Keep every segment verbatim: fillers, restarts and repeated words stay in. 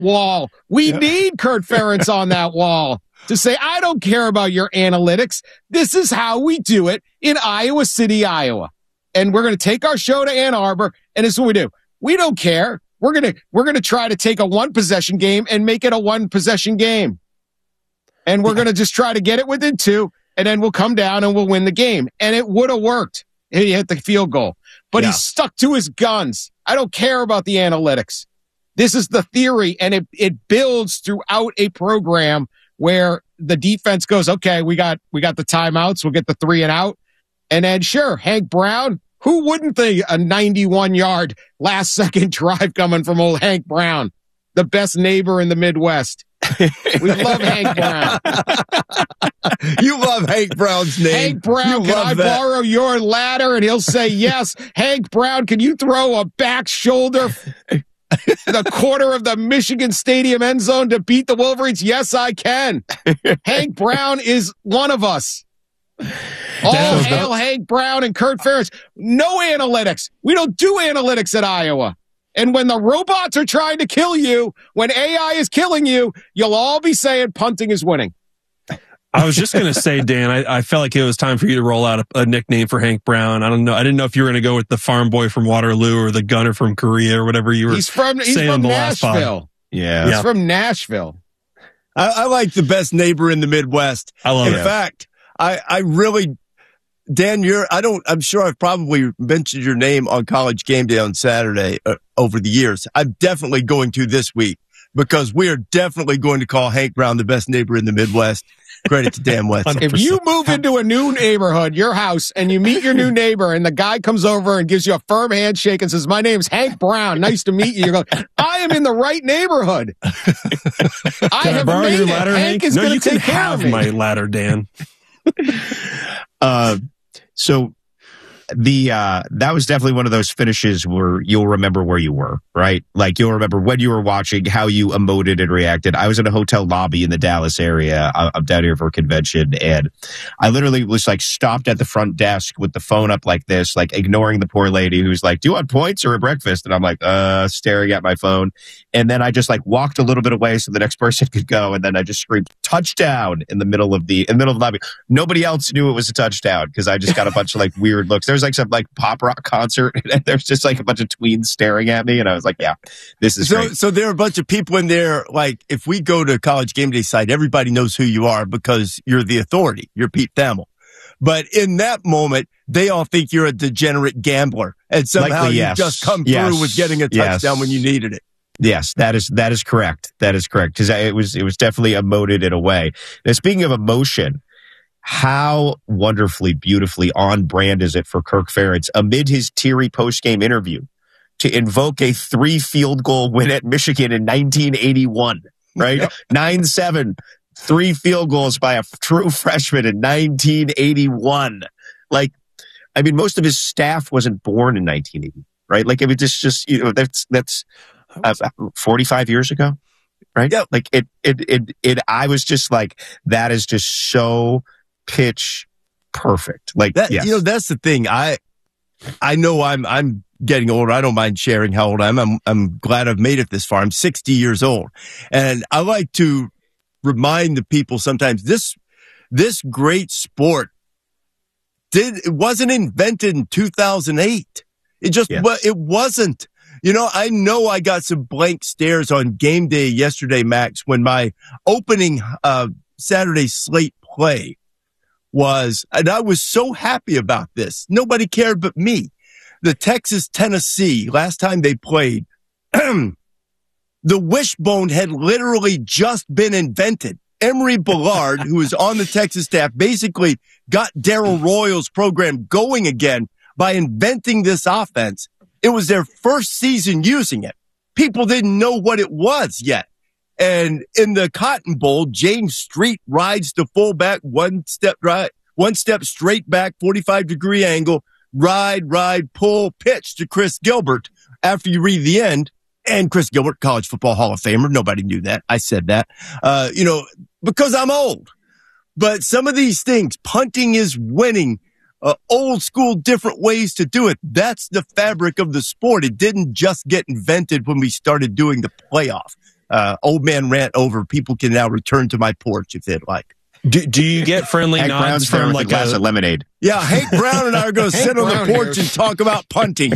wall. We yeah. need Kirk Ferentz on that wall to say, I don't care about your analytics. This is how we do it in Iowa City, Iowa. And we're going to take our show to Ann Arbor, and this is what we do. We don't care. We're going to we're going to try to take a one-possession game and make it a one-possession game. And we're going to just try to get it within two, and then we'll come down and we'll win the game. And it would have worked. He hit the field goal. But yeah. he stuck to his guns. I don't care about the analytics. This is the theory, and it, it builds throughout a program where the defense goes, okay, we got we got the timeouts, we'll get the three and out. And then, sure, Hank Brown, who wouldn't think a ninety-one-yard last-second drive coming from old Hank Brown, the best neighbor in the Midwest. We love Hank Brown. You love Hank Brown's name. Hank Brown, you can I that. borrow your ladder? And he'll say yes. Hank Brown, can you throw a back shoulder the quarter of the Michigan Stadium end zone to beat the Wolverines? Yes, I can. Hank Brown is one of us. All hail no- Hank Brown and Kirk Ferentz. No analytics. We don't do analytics at Iowa. And when the robots are trying to kill you, when A I is killing you, you'll all be saying punting is winning. I was just going to say, Dan, I, I felt like it was time for you to roll out a, a nickname for Hank Brown. I don't know. I didn't know if you were going to go with the farm boy from Waterloo or the gunner from Korea or whatever you were he's from, he's saying from the last pod. Nashville. Yeah. He's yeah. from Nashville. I, I like the best neighbor in the Midwest. I love in it. In fact, I, I really... Dan, you're, I don't, I'm sure I've probably mentioned your name on College Game Day on Saturday uh, over the years. I'm definitely going to this week because we are definitely going to call Hank Brown the best neighbor in the Midwest. Credit to Dan Wetzel. If you move into a new neighborhood, your house, and you meet your new neighbor and the guy comes over and gives you a firm handshake and says, my name's Hank Brown. Nice to meet you. You go, I am in the right neighborhood. I Can have I borrow made your it. ladder, Hank Hank? is No, going you to can take care have of me. my ladder, Dan. uh, So the uh that was definitely one of those finishes where you'll remember where you were, right? Like you'll remember when you were watching, how you emoted and reacted. I was in a hotel lobby in the Dallas area. I'm down here for a convention, and I literally was like stopped at the front desk with the phone up like this, like ignoring the poor lady who's like, do you want points or a breakfast? And I'm like, uh, staring at my phone. And then I just like walked a little bit away so the next person could go. And then I just screamed touchdown in the middle of the, in the middle of the lobby. Nobody else knew it was a touchdown because I just got a bunch of like weird looks. There's like some like pop rock concert and there's just like a bunch of tweens staring at me. And I was like, yeah, this is so, great. So there are a bunch of people in there. Like if we go to College Game Day site, everybody knows who you are because you're the authority. You're Pete Thamel. But in that moment, they all think you're a degenerate gambler. And somehow Likely, you yes. just come yes. through with getting a touchdown yes. when you needed it. Yes, that is that is correct. That is correct because it was it was definitely emoted in a way. Now, speaking of emotion, how wonderfully, beautifully on brand is it for Kirk Ferentz amid his teary post-game interview to invoke a three field goal win at Michigan in nineteen eighty-one, right? Yep. nine seven, three field goals by a true freshman in nineteen eighty-one. Like, I mean, most of his staff wasn't born in nineteen eighty, right? Like, it was just, just you know, that's, that's uh, forty-five years ago, right? Yeah. Like, it, it, it, it, I was just like, that is just so pitch perfect. Like that, yes. you know, that's the thing. I, I know I'm, I'm getting older. I don't mind sharing how old I am. I'm, I'm glad I've made it this far. I'm sixty years old. And I like to remind the people sometimes this, this great sport did, it wasn't invented in two thousand eight. It just, yeah. it wasn't. You know, I know I got some blank stares on game day yesterday, Max, when my opening, uh, Saturday slate play was, and I was so happy about this. Nobody cared but me. The Texas Tennessee, last time they played, the wishbone had literally just been invented. Emory Bellard, who is on the Texas staff, basically got Darrell Royals program going again by inventing this offense. It was their first season using it. People didn't know what it was yet. And in the Cotton Bowl, James Street rides the fullback, one step right, one step straight back, forty-five degree angle, ride, ride, pull, pitch to Chris Gilbert. After you read the end, and Chris Gilbert, College Football Hall of Famer. Nobody knew that. I said that, uh, you know, because I'm old. But some of these things, punting is winning, uh, old school, different ways to do it. That's the fabric of the sport. It didn't just get invented when we started doing the playoff. uh, old man rant over. People can now return to my porch if they'd like. Do, do you get friendly Hank nods Brown's there from with like a glass a, of lemonade. Yeah, Hank Brown and I are going to sit on Brown the porch here. and talk about punting.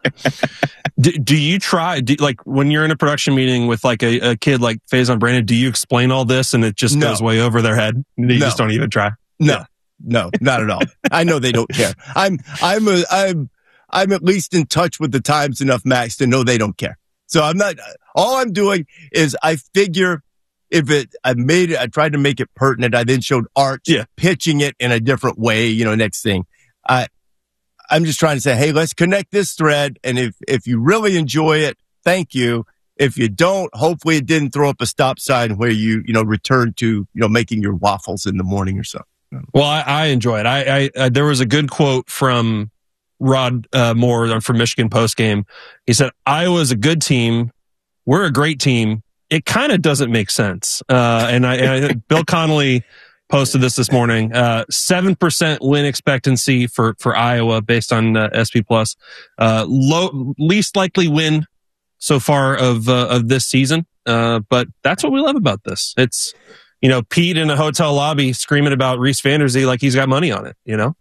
do, do you try, do, like when you're in a production meeting with like a, a kid like Faison Brandon, do you explain all this and it just No. goes way over their head? You No. just don't even try? No, no, not at all. I know they don't care. I'm, I'm, a, I'm, I'm at least in touch with the Times enough, Max, to know they don't care. So I'm not. All I'm doing is I figure if it, I made it, I tried to make it pertinent. I then showed Arch Yeah. pitching it in a different way. You know, next thing, I, I'm just trying to say, hey, let's connect this thread, and if if you really enjoy it, thank you. If you don't, hopefully it didn't throw up a stop sign where you, you know, return to, you know, making your waffles in the morning or so. Well, I, I enjoy it. I, I, I there was a good quote from Rod uh, Moore from Michigan postgame. He said, "Iowa's a good team. We're a great team. It kind of doesn't make sense." Uh, and I, and I Bill Connolly posted this this morning. Uh, seven percent win expectancy for for Iowa based on uh, S P Plus. Uh, low least likely win so far of uh, of this season. Uh, but that's what we love about this. It's, you know, Pete in a hotel lobby screaming about Reese Vanderzee like he's got money on it, you know?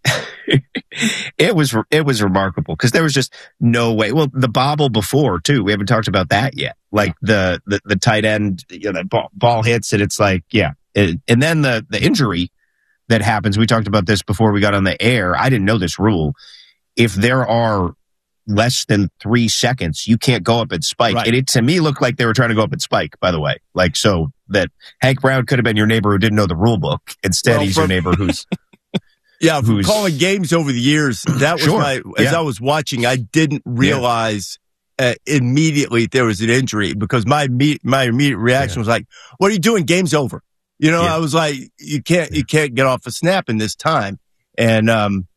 It was it was remarkable because there was just no way. Well, the bobble before too. We haven't talked about that yet. Like the the, the tight end, you know, the ball, ball hits and it's like, yeah. It, and then the the injury that happens. We talked about this before we got on the air. I didn't know this rule. If there are less than three seconds, you can't go up and spike. Right. And it to me looked like they were trying to go up and spike. By the way, like so that Hank Brown could have been your neighbor who didn't know the rule book. Instead, Well, he's from- your neighbor who's Yeah, from Who's- calling games over the years, that was Sure. my, as Yeah. I was watching, I didn't realize uh, immediately if there was an injury because my imme- my immediate reaction Yeah. was like, what are you doing? Game's over. You know, Yeah. I was like, you can't, you can't get off a snap in this time. And, um,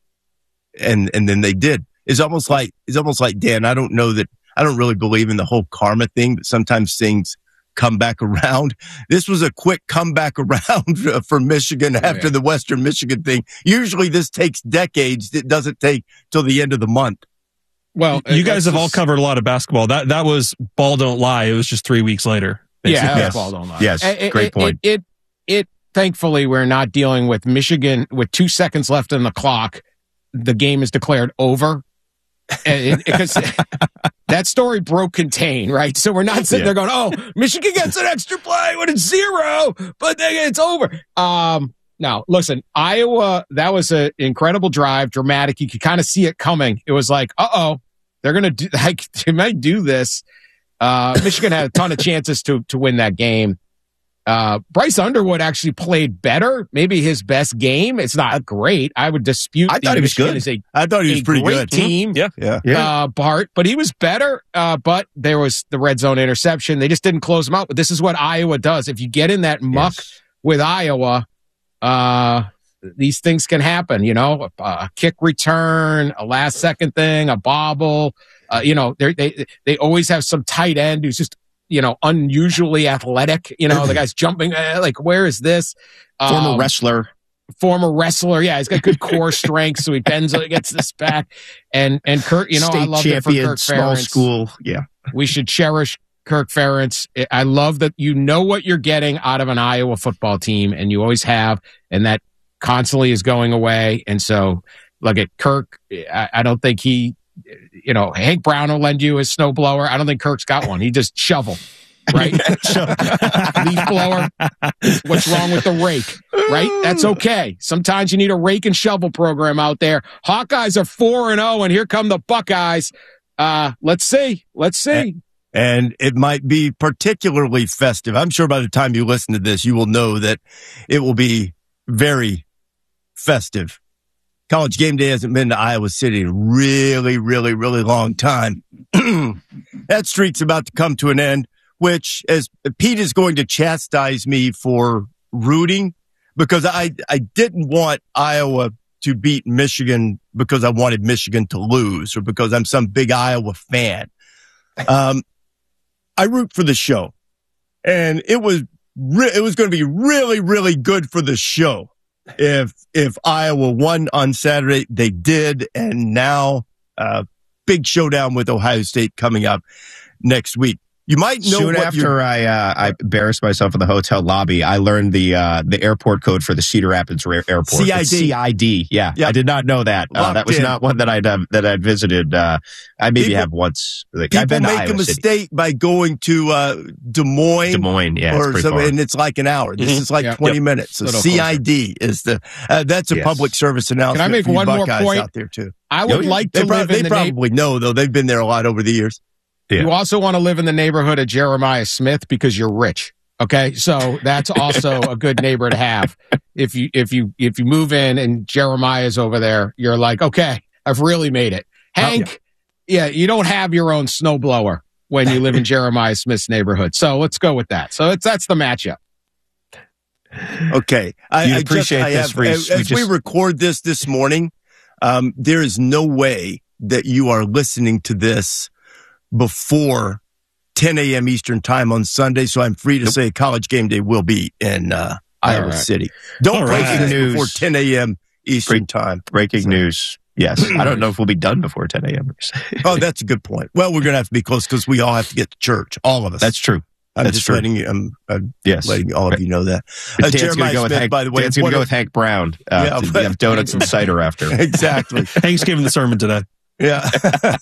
and, and then they did. It's almost like, it's almost like, Dan, I don't know that, I don't really believe in the whole karma thing, but sometimes things come back around. This was a quick comeback around for Michigan after yeah. the Western Michigan thing. Usually this takes decades. It doesn't take till the end of the month. Well, You guys let's have all just- covered a lot of basketball. That that was Ball Don't Lie. It was just three weeks later. Yeah, basically. that's ball don't lie. Yes, It- great it- point. It, it, it, thankfully, we're not dealing with Michigan with two seconds left in the clock. The game is declared over. Because that story broke contain, right? So we're not sitting Yeah. there going, "Oh, Michigan gets an extra play when it's zero, but then it's over." Um, no, listen, Iowa. That was an incredible drive, dramatic. You could kind of see it coming. It was like, "Uh oh, they're gonna do like they might do this." Uh, Michigan had a ton of chances to to win that game. Uh, Bryce Underwood actually played better, maybe his best game. It's not great. I would dispute. I the thought he was Michigan good. is a I thought he was a pretty great good. team. Yeah. Yeah. Yeah. Uh, Bart, but he was better. Uh, but there was the red zone interception. They just didn't close him out. But this is what Iowa does. If you get in that muck Yes. with Iowa, uh, these things can happen. You know, a, a kick return, a last second thing, a bobble. Uh, you know, they they they always have some tight end who's just, you know, unusually athletic. You know, the guy's jumping. Uh, like, where is this? Former Um, wrestler. former wrestler. Yeah, he's got good core strength, so he bends, gets this back. And and Kurt, you know, State I love it for champion, Kirk small Ferentz. school. Yeah. We should cherish Kirk Ferentz. I love that you know what you're getting out of an Iowa football team, and you always have, and that constantly is going away. And so, look at Kirk. I, I don't think he, you know, Hank Brown will lend you his snowblower. I don't think Kirk's got one. He just shovel. Right? Leaf blower. What's wrong with the rake? Right? That's okay. Sometimes you need a rake and shovel program out there. Hawkeyes are four and oh, and here come the Buckeyes. Uh, let's see. Let's see. And it might be particularly festive. I'm sure by the time you listen to this, you will know that it will be very festive. College Game Day hasn't been to Iowa City in a really, really, really long time. That streak's about to come to an end, which, as Pete is going to chastise me for rooting, because I, I didn't want Iowa to beat Michigan because I wanted Michigan to lose or because I'm some big Iowa fan. Um, I root for the show, and it was re- it was going to be really, really good for the show if if Iowa won on Saturday. They did, and now uh, big showdown with Ohio State coming up next week. You might know Soon what after I uh, I embarrassed myself in the hotel lobby, I learned the uh, the airport code for the Cedar Rapids ra- airport. C I D. It's C I D. Yeah, Yep. I did not know that. Uh, that was in. not one that I'd um, that I'd visited. Uh, I maybe People- have once. Like, People I've been to make Iowa a mistake City. by going to uh, Des Moines. Des Moines. Yeah, it's or pretty something, far. and it's like an hour. This Mhm. is like Yep. twenty Yep. minutes. So Little C I D is the uh, that's a Yes. public service announcement. make for you one more Buckeyes point? out there too? I would Oh, yeah. like They, to prob- live they in the neighborhood. probably know though. They've been there a lot over the years. Yeah. You also want to live in the neighborhood of Jeremiah Smith because you're rich. Okay, so that's also a good neighbor to have. If you if you if you move in and Jeremiah's over there, you're like, okay, I've really made it. Hank, yeah, you don't have your own snowblower when you live in Jeremiah Smith's neighborhood. So let's go with that. So it's that's the matchup. Okay, I, You'd I appreciate just, I this, have, Reese. As, We as we just- record this this morning, um, there is no way that you are listening to this before ten a.m. Eastern time on Sunday. So I'm free to Nope. say College Game Day will be in uh, Iowa right. City. Don't All break right. this News. before ten a.m. Eastern time. Breaking news. Yes, I don't know if we'll be done before ten a.m. Oh, that's a good point. Well, we're going to have to be close because we all have to get to church. All of us. That's true. I'm that's just true. letting you. I'm, I'm Yes. letting all of you know that. Uh, Dan's gonna Jeremiah go with Smith, Hank, by the way, Dan's gonna what go a- with Hank Brown. Uh, Yeah, to but- have donuts and cider after. exactly. Hank's giving the sermon today. Yeah.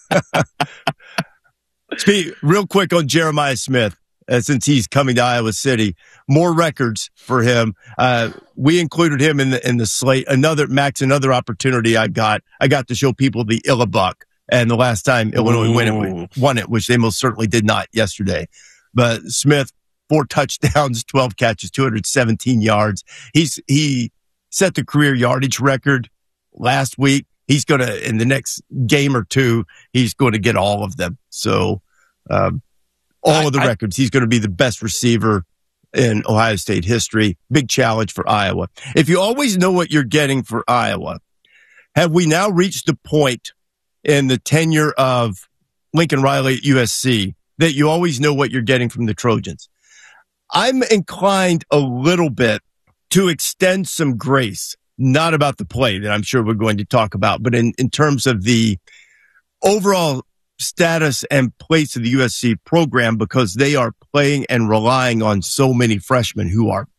Speak real quick on Jeremiah Smith, uh, since he's coming to Iowa City. More records for him. Uh, we included him in the in the slate. Another Max, another opportunity I got. I got to show people the Illabuck, and the last time Illinois won it, won it, which they most certainly did not yesterday. But Smith, four touchdowns, twelve catches, two hundred seventeen yards. He's he set the career yardage record last week. He's going to, in the next game or two, he's going to get all of them. So, um, all I- of the I- records. He's going to be the best receiver in Ohio State history. Big challenge for Iowa. If you always know what you're getting for Iowa, have we now reached the point in the tenure of Lincoln Riley at U S C that you always know what you're getting from the Trojans? I'm inclined a little bit to extend some grace. Not about the play that I'm sure we're going to talk about, but in, in terms of the overall status and place of the U S C program, because they are playing and relying on so many freshmen who are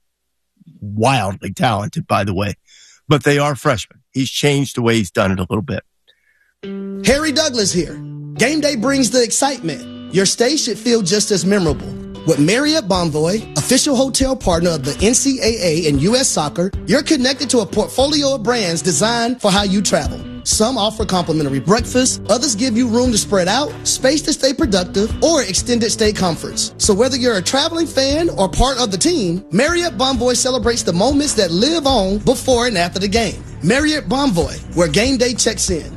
wildly talented, by the way, but they are freshmen. He's changed the way he's done it a little bit. Harry Douglas here. Game day brings the excitement. Your stay should feel just as memorable. With Marriott Bonvoy, official hotel partner of the N C double A and U S Soccer, you're connected to a portfolio of brands designed for how you travel. Some offer complimentary breakfast, others give you room to spread out, space to stay productive, or extended stay comforts. So whether you're a traveling fan or part of the team, Marriott Bonvoy celebrates the moments that live on before and after the game. Marriott Bonvoy, where game day checks in.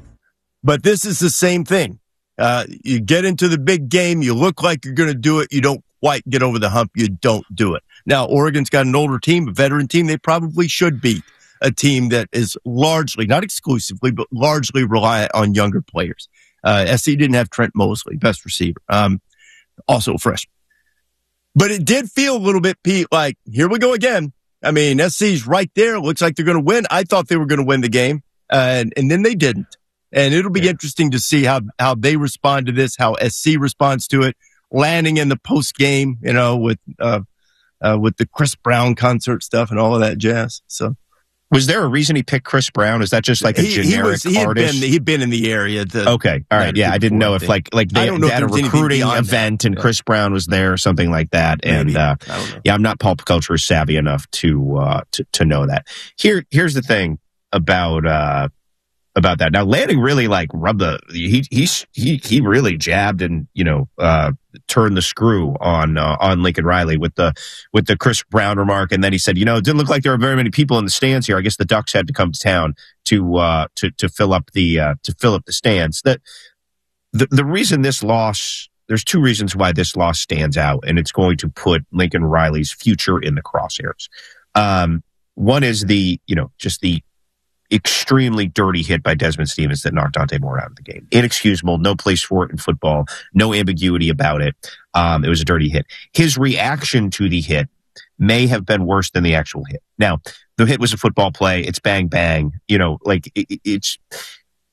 But this is the same thing. Uh, you get into the big game, you look like you're going to do it, you don't quite get over the hump, you don't do it. Now, Oregon's got an older team, a veteran team. They probably should beat a team that is largely, not exclusively, but largely reliant on younger players. Uh, S C didn't have Trent Mosley, best receiver, um, also a freshman. But it did feel a little bit, Pete, like, here we go again. I mean, S C's right there. Looks like they're going to win. I thought they were going to win the game, uh, and, and then they didn't. And it'll be Yeah. interesting to see how, how they respond to this, how S C responds to it, landing in the post game, you know, with, uh, uh, with the Chris Brown concert stuff and all of that jazz. So Was there a reason he picked Chris Brown? Is that just like a he, he generic was, he had artist? been, he'd been in the area. To, Okay. All right. Yeah. I didn't know if like, like I they, don't know they if had a there was anything recruiting beyond that. event and Yeah. Chris Brown was there or something like that. And, Maybe. uh, I don't know. yeah, I'm not pulp culture savvy enough to, uh, to, to know that. Here, here's the thing about, uh, about that. Now, Lanning really like rubbed the, he, he, he, he really jabbed and, you know, uh, turned the screw on, uh, on Lincoln Riley with the, with the Chris Brown remark. And then he said, you know, it didn't look like there were very many people in the stands here. I guess the Ducks had to come to town to, uh, to, to fill up the, uh, to fill up the stands. That the, the reason this loss, there's two reasons why this loss stands out, and it's going to put Lincoln Riley's future in the crosshairs. Um, one is the, you know, just the extremely dirty hit by Desmond Stevens that knocked Dante Moore out of the game. Inexcusable, no place for it in football, no ambiguity about it. Um, it was a dirty hit. His reaction to the hit may have been worse than the actual hit. Now, the hit was a football play. It's bang, bang. You know, like it, it's,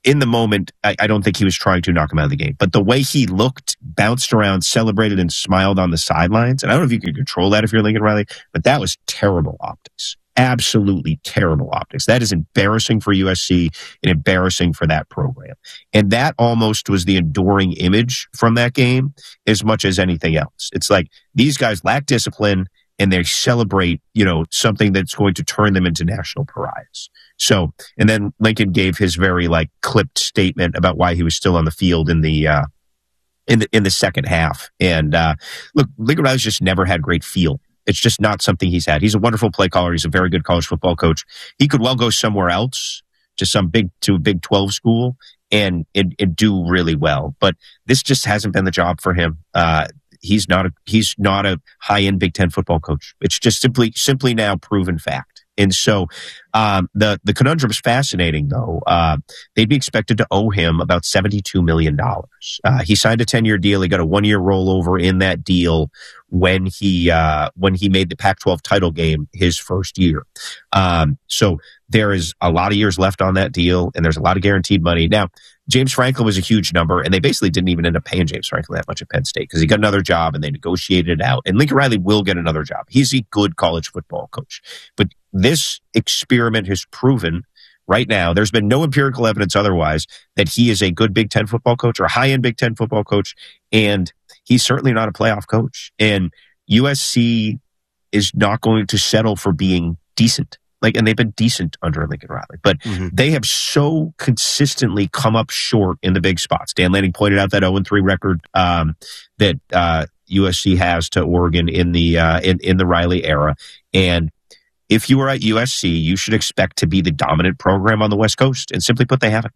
in the moment, I, I don't think he was trying to knock him out of the game. But the way he looked, bounced around, celebrated, and smiled on the sidelines, and I don't know if you can control that if you're Lincoln Riley, but that was terrible optics. Absolutely terrible optics. That is embarrassing for U S C and embarrassing for that program. And that almost was the enduring image from that game as much as anything else. It's like these guys lack discipline and they celebrate, you know, something that's going to turn them into national pariahs. So, and then Lincoln gave his very like clipped statement about why he was still on the field in the, uh, in the, in the second half. And, uh, look, Lincoln Riley's just never had great feel. It's just not something he's had. He's a wonderful play caller. He's a very good college football coach. He could well go somewhere else to some big, to a Big twelve school and, and, and do really well. But this just hasn't been the job for him. Uh, he's not a, he's not a high end Big Ten football coach. It's just simply, simply now proven fact. And so, um, the, the conundrum is fascinating though. Uh, they'd be expected to owe him about seventy-two million dollars. Uh, he signed a ten year deal. He got a one year rollover in that deal when he, uh, when he made the Pac twelve title game his first year. Um, so there is a lot of years left on that deal and there's a lot of guaranteed money. Now, James Franklin was a huge number, and they basically didn't even end up paying James Franklin that much at Penn State because he got another job and they negotiated it out. And Lincoln Riley will get another job. He's a good college football coach. But this experiment has proven right now, there's been no empirical evidence otherwise that he is a good Big Ten football coach or a high-end Big Ten football coach, and he's certainly not a playoff coach. And U S C is not going to settle for being decent. Like, and they've been decent under Lincoln Riley, but mm-hmm. they have so consistently come up short in the big spots. Dan Lanning pointed out that oh and three record um, that uh, U S C has to Oregon in the uh, in in the Riley era. And if you were at U S C, you should expect to be the dominant program on the West Coast. And simply put, they haven't.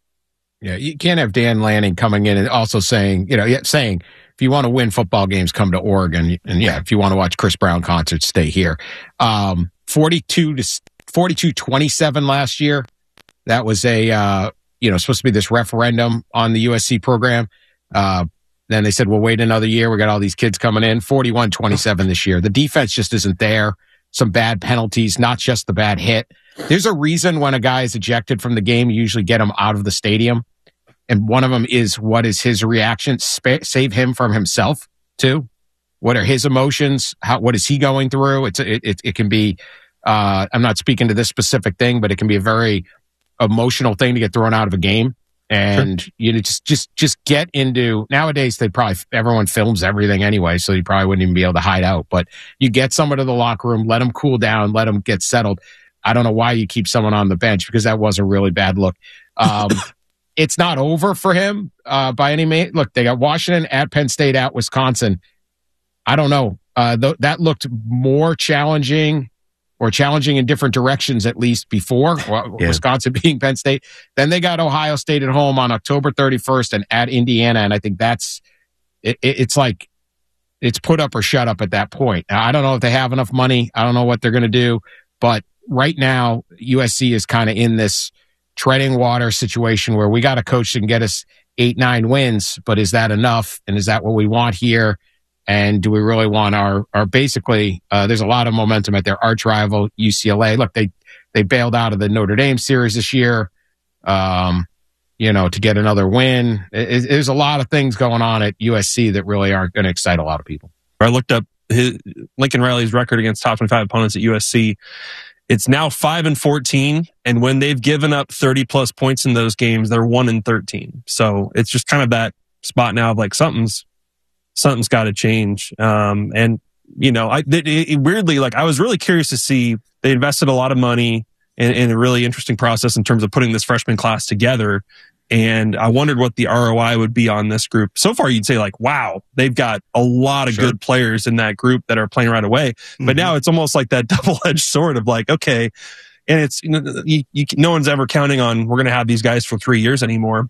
Yeah, you can't have Dan Lanning coming in and also saying, you know, saying if you want to win football games, come to Oregon, and yeah, if you want to watch Chris Brown concerts, stay here. Um, forty-two to forty-two twenty-seven last year. That was a, uh, you know, supposed to be this referendum on the U S C program. Uh, then they said, well, wait another year. We got all these kids coming in. forty-one twenty-seven this year. The defense just isn't there. Some bad penalties, not just the bad hit. There's a reason when a guy is ejected from the game, you usually get him out of the stadium. And one of them is, what is his reaction? Sp- save him from himself, too. What are his emotions? How, what is he going through? It's, it, it, it can be, uh, I'm not speaking to this specific thing, but it can be a very emotional thing to get thrown out of a game. And sure. you know, just, just, just get into, nowadays they probably, everyone films everything anyway, so you probably wouldn't even be able to hide out, but you get someone to the locker room, let them cool down, let them get settled. I don't know why you keep someone on the bench, because that was a really bad look. Um, it's not over for him, uh, by any means. Look, they got Washington at Penn State at Wisconsin. I don't know. Uh, th- that looked more challenging or challenging in different directions, at least before well, yeah. Wisconsin being Penn State. Then they got Ohio State at home on October thirty-first and at Indiana. And I think that's, it, it, it's like, it's put up or shut up at that point. Now, I don't know if they have enough money. I don't know what they're going to do, but right now U S C is kind of in this treading water situation where we got a coach that can get us eight, nine wins, but is that enough? And is that what we want here? And do we really want our, our basically, uh, there's a lot of momentum at their arch rival, U C L A. Look, they, they bailed out of the Notre Dame series this year, um, you know, to get another win. It, it, there's a lot of things going on at U S C that really aren't going to excite a lot of people. I looked up his, Lincoln Riley's record against top twenty-five opponents at U S C. It's now five and fourteen, and when they've given up thirty plus points in those games, they're one and thirteen. So it's just kind of that spot now of like something's something's got to change. Um, and you know, I it, it, weirdly, like I was really curious to see they invested a lot of money in, in a really interesting process in terms of putting this freshman class together. And I wondered what the R O I would be on this group. So far, you'd say like, wow, they've got a lot of sure. good players in that group that are playing right away. Mm-hmm. But now it's almost like that double-edged sword of like, okay, and it's, you know, you, you, no one's ever counting on we're going to have these guys for three years anymore.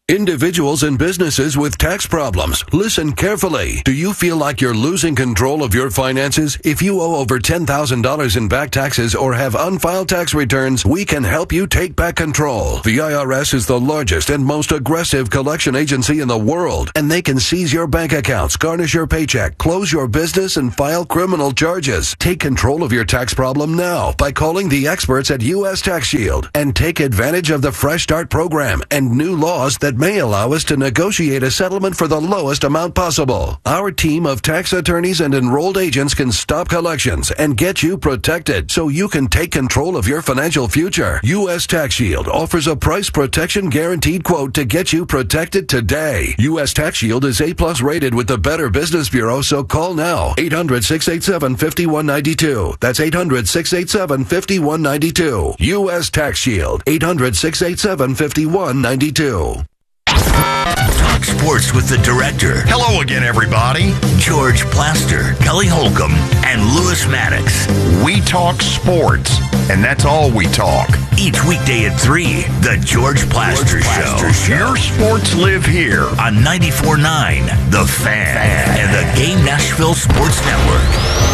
Individuals and businesses with tax problems, listen carefully. Do you feel like you're losing control of your finances? If you owe over ten thousand dollars in back taxes or have unfiled tax returns, we can help you take back control. The I R S is the largest and most aggressive collection agency in the world, and they can seize your bank accounts, garnish your paycheck, close your business, and file criminal charges. Take control of your tax problem now by calling the experts at U S Tax Shield and take advantage of the Fresh Start program and new laws that may allow us to negotiate a settlement for the lowest amount possible. Our team of tax attorneys and enrolled agents can stop collections and get you protected so you can take control of your financial future. U S Tax Shield offers a price protection guaranteed quote to get you protected today. U S Tax Shield is A plus rated with the Better Business Bureau, so call now. eight hundred, six eight seven, five one nine two. That's eight hundred, six eight seven, five one nine two. U S Tax Shield. eight hundred, six eight seven, five one nine two. Talk sports with the director. Hello again, everybody. George Plaster, Kelly Holcomb, and Lewis Maddox. We talk sports, and that's all we talk. Each weekday at three, the George Plaster, George Plaster Show. Show. Your sports live here on ninety-four point nine, The Fan, Fan, and the Game Nashville Sports Network.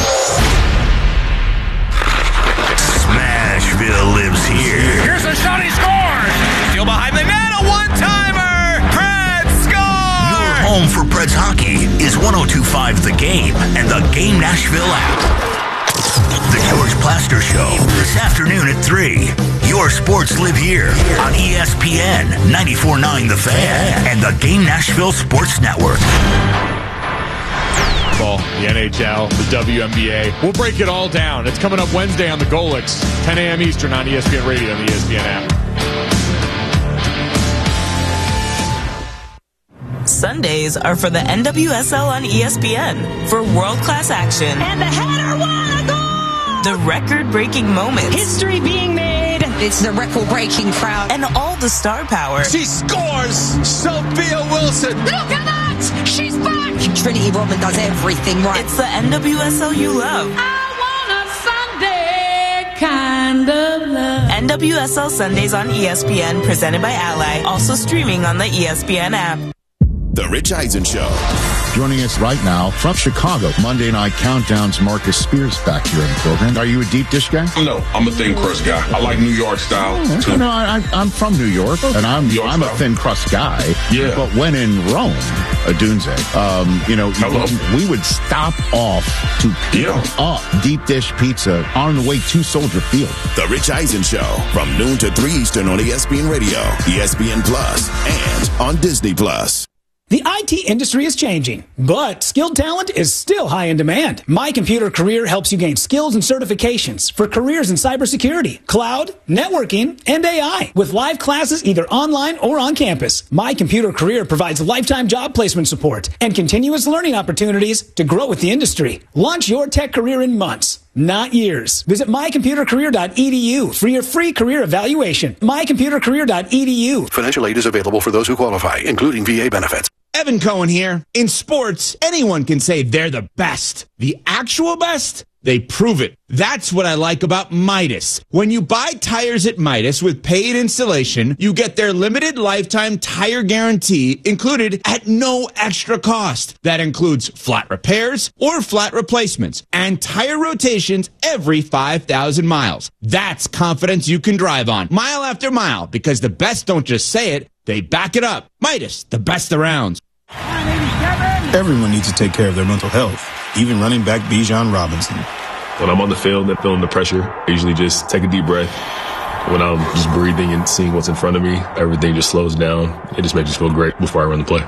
Smashville lives here. Here's a shot, he scores! Steal behind the net, a one-timer! Home for Preds hockey is one oh two point five The Game and the Game Nashville app. The George Plaster Show this afternoon at three. Your sports live here on E S P N ninety-four point nine The Fan and the Game Nashville Sports Network. Ball, the N H L, the W N B A. We'll break it all down. It's coming up Wednesday on the Golix, ten a.m. Eastern on E S P N Radio and the E S P N app. Sundays are for the N W S L on E S P N for world-class action. And the header, what a goal! The record-breaking moments. History being made. It's the record-breaking crowd. And all the star power. She scores! Sophia Wilson! Look at that! She's back! Trinity Rodman does everything right. It's the N W S L you love. I want a Sunday kind of love. N W S L Sundays on E S P N, presented by Ally. Also streaming on the E S P N app. The Rich Eisen Show. Joining us right now from Chicago, Monday Night Countdown's Marcus Spears back here in the program. Are you a deep dish guy? No, I'm a thin crust guy. I like New York style. Oh, okay. No, I, I'm from New York, and I'm I'm style. a thin crust guy. Yeah. But when in Rome, a Dunze, um, you know, we, we would stop off to pick yeah. up deep dish pizza on the way to Soldier Field. The Rich Eisen Show from noon to three Eastern on E S P N Radio, E S P N Plus, and on Disney Plus. The I T industry is changing, but skilled talent is still high in demand. My Computer Career helps you gain skills and certifications for careers in cybersecurity, cloud, networking, and A I. With live classes either online or on campus, My Computer Career provides lifetime job placement support and continuous learning opportunities to grow with the industry. Launch your tech career in months, not years. Visit my computer career dot e d u for your free career evaluation. my computer career dot e d u. Financial aid is available for those who qualify, including V A benefits. Evan Cohen here. In sports, anyone can say they're the best. The actual best? They prove it. That's what I like about Midas. When you buy tires at Midas with paid installation, you get their limited lifetime tire guarantee included at no extra cost. That includes flat repairs or flat replacements and tire rotations every five thousand miles. That's confidence you can drive on mile after mile, because the best don't just say it, they back it up. Midas, the best around. Everyone needs to take care of their mental health, even running back Bijan Robinson. When I'm on the field and feeling the pressure, I usually just take a deep breath. When I'm just breathing and seeing what's in front of me, everything just slows down. It just makes me feel great before I run the play.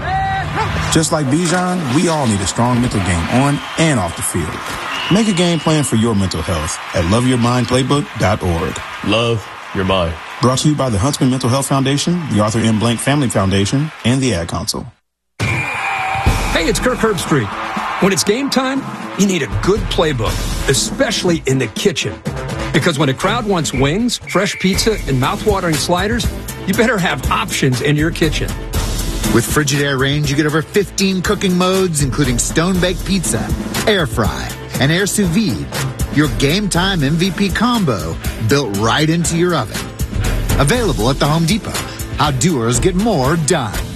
Just like Bijan, we all need a strong mental game on and off the field. Make a game plan for your mental health at love your mind playbook dot org. Love your mind. Brought to you by the Huntsman Mental Health Foundation, the Arthur M. Blank Family Foundation, and the Ad Council. Hey, it's Kirk Herbstreit. When it's game time, you need a good playbook, especially in the kitchen. Because when a crowd wants wings, fresh pizza, and mouthwatering sliders, you better have options in your kitchen. With Frigidaire Range, you get over fifteen cooking modes, including stone-baked pizza, air fry, and air sous vide. Your game time M V P combo built right into your oven. Available at the Home Depot. how doers get more done.